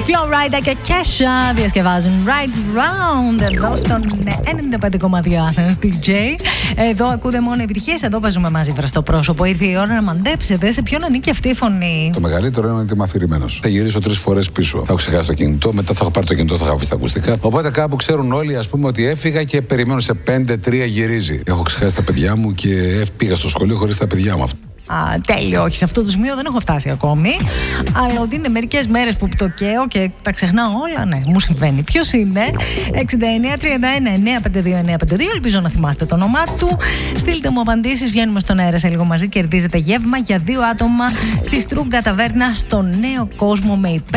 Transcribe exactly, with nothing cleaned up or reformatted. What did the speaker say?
Flowrider και Kesha διασκευάζουν Right Round εδώ στον ενενήντα πέντε κόμμα δύο Athens ντι τζέι. Εδώ ακούτε μόνο επιτυχίες, εδώ παίζουμε μαζί βραστό πρόσωπο. Ήρθε η ώρα να μαντέψετε σε ποιον ανήκει αυτή η φωνή. Το μεγαλύτερο είναι ότι είμαι αφηρημένος. Θα γυρίσω τρεις φορές πίσω. Θα έχω ξεχάσει το κινητό, μετά θα έχω πάρει το κινητό, θα έχω αφήσει τα ακουστικά. Οπότε κάπου ξέρουν όλοι, ας πούμε, ότι έφυγα και περιμένω σε πέντε τρία γυρίζει. Έχω ξεχάσει τα παιδιά μου και πήγα στο σχολείο χωρίς τα παιδιά μου. Α, τέλειο, όχι, σε αυτό το σημείο δεν έχω φτάσει ακόμη. Αλλά ότι είναι μερικές μέρες που το καίω και τα ξεχνάω όλα, ναι, μου συμβαίνει. Ποιος είναι? εξήντα εννέα τριάντα ένα εννέα πέντε δύο εννέα πέντε δύο. Ελπίζω να θυμάστε το όνομά του. Στείλτε μου απαντήσεις. Βγαίνουμε στον αέρα σε λίγο μαζί. Κερδίζετε γεύμα για δύο άτομα στη Στρούγκα Ταβέρνα στο Νέο Κόσμο με